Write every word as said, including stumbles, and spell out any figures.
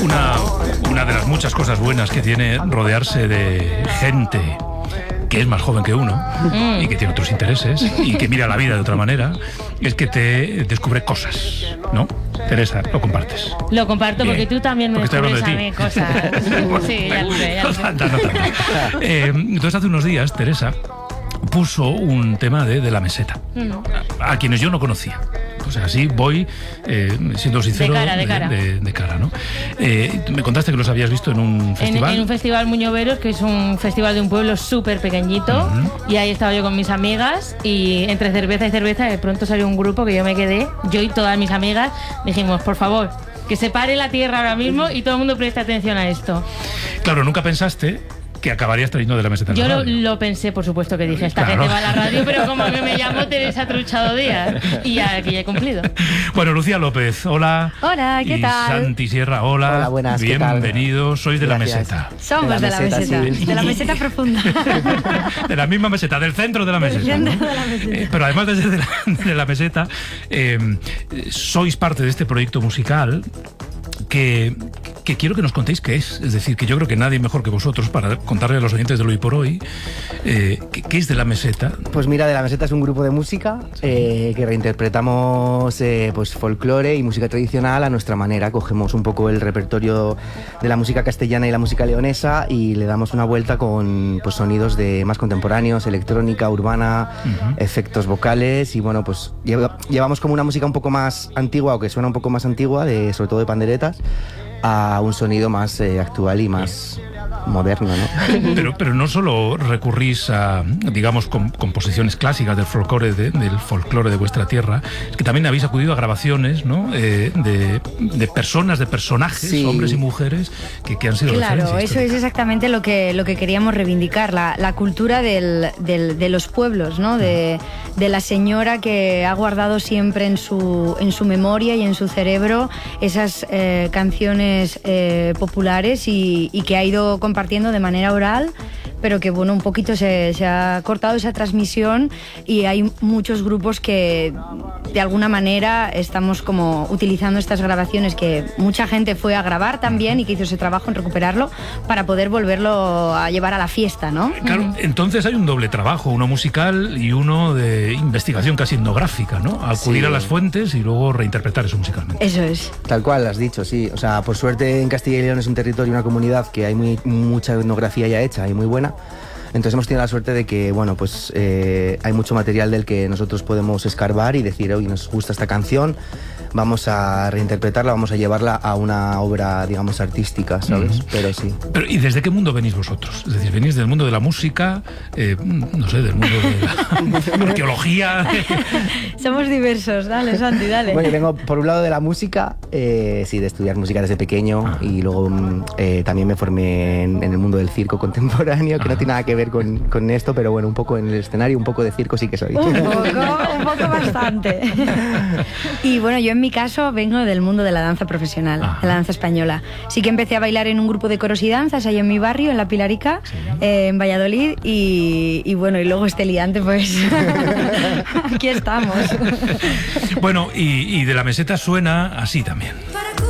Una, una de las muchas cosas buenas que tiene rodearse de gente que es más joven que uno mm. y que tiene otros intereses y que mira la vida de otra manera, es que te descubre cosas, ¿no? Teresa, lo compartes. Lo comparto. Bien. Porque tú también me descubres a mí cosas. Sí, ya lo sé, ya lo sé. No, no, no, no. Eh, entonces, hace unos días, Teresa puso un tema de, de la meseta, mm. a, a quienes yo no conocía. O sea, así voy, eh, siendo sincero, de cara, de cara, de, de, de cara, ¿no? Eh, me contaste que los habías visto en un festival. En, en un festival Muñoveros, que es un festival de un pueblo súper pequeñito, uh-huh. y ahí estaba yo con mis amigas, y entre cerveza y cerveza de pronto salió un grupo que yo me quedé, yo y todas mis amigas, dijimos, por favor, que se pare la tierra ahora mismo y todo el mundo preste atención a esto. Claro, nunca pensaste que acabarías trayendo de la meseta. Yo lo, lo pensé, por supuesto, que dije, esta claro. gente va a la radio, pero como que me llamo Teresa Truchado Díaz, y ya que ya he cumplido. Bueno, Lucía López, hola. Hola, ¿qué y tal? Santi Sierra, hola. Hola, buenas, bienvenidos, sois de Gracias. la meseta. Somos de la meseta, de la meseta, sí. de la meseta profunda. De la misma meseta, del centro de la meseta. Del ¿no? centro de la meseta. Eh, pero además de ser de la, de la meseta, eh, sois parte de este proyecto musical que, que quiero que nos contéis qué es. Es decir, que yo creo que nadie mejor que vosotros para contarle a los oyentes de Hoy por Hoy eh, qué, qué es de la meseta. Pues mira, de la meseta es un grupo de música eh, que reinterpretamos eh, pues folclore y música tradicional a nuestra manera. Cogemos un poco el repertorio de la música castellana y la música leonesa y le damos una vuelta con pues, sonidos de más contemporáneos, electrónica, urbana, uh-huh. efectos vocales, y bueno, pues lleva, llevamos como una música un poco más antigua, o que suena un poco más antigua, de, sobre todo de panderetas, a un sonido más eh, actual y más moderno, ¿no? Pero, pero no solo recurrís a, digamos, com- composiciones clásicas del folclore de, del folclore de vuestra tierra, es que también habéis acudido a grabaciones, ¿no? Eh, de, de personas, de personajes, sí. hombres y mujeres, que, que han sido Claro, eso histórica. es exactamente lo que, lo que queríamos reivindicar, la, la cultura del, del, de los pueblos, ¿no? De, de la señora que ha guardado siempre en su, en su memoria y en su cerebro esas eh, canciones eh, populares y, y que ha ido compartiendo de manera oral, pero que bueno, un poquito se, se ha cortado esa transmisión, y hay muchos grupos que de alguna manera estamos como utilizando estas grabaciones que mucha gente fue a grabar también y que hizo ese trabajo en recuperarlo para poder volverlo a llevar a la fiesta, ¿no? Claro, entonces hay un doble trabajo, uno musical y uno de investigación casi etnográfica, ¿no? Acudir sí. a las fuentes y luego reinterpretar eso musicalmente. Eso es. Tal cual, has dicho, sí. O sea, por suerte en Castilla y León es un territorio, una comunidad que hay muy, mucha etnografía ya hecha y muy buena. Entonces hemos tenido la suerte de que, bueno, pues eh, hay mucho material del que nosotros podemos escarbar y decir, oye, nos gusta esta canción, vamos a reinterpretarla, vamos a llevarla a una obra, digamos, artística, ¿sabes? Mm. Pero sí. Pero, ¿y desde qué mundo venís vosotros? Es decir, ¿venís del mundo de la música? Eh, no sé, del mundo de la arqueología. Somos diversos, dale, Santi, dale. Bueno, yo vengo por un lado de la música, eh, sí, de estudiar música desde pequeño, ah. y luego eh, también me formé en, en el mundo del circo contemporáneo, que ah. no tiene nada que ver con, con esto, pero bueno, un poco en el escenario, un poco de circo sí que soy. Un poco, un poco bastante. Y bueno, yo en mi caso vengo del mundo de la danza profesional, Ajá. de la danza española. Sí que empecé a bailar en un grupo de coros y danzas ahí en mi barrio, en La Pilarica, sí. eh, en Valladolid, y, y bueno, y luego este liante, pues aquí estamos. Bueno, y, y de la meseta suena así también.